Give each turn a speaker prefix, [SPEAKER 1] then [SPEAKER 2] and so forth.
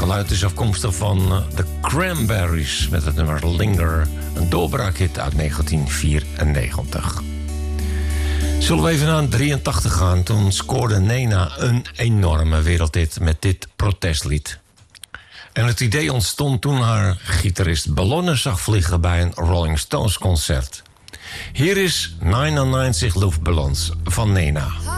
[SPEAKER 1] geluid is afkomstig van The Cranberries met het nummer Linger. Een doorbraakhit uit 1994. Zullen we even naar 83 gaan? Toen scoorde Nena een enorme wereldhit met dit protestlied. En het idee ontstond toen haar gitarist ballonnen zag vliegen bij een Rolling Stones concert. Hier is 99 Luftballons van Nena.